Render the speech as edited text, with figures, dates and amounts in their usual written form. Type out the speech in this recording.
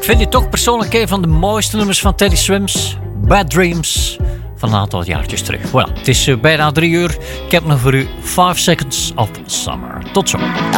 vind je toch persoonlijk een van de mooiste nummers van Teddy Swims? Bad Dreams, van een aantal jaartjes terug. Voilà, het is bijna 3 uur. Ik heb nog voor u 5 Seconds of Summer. Tot zo.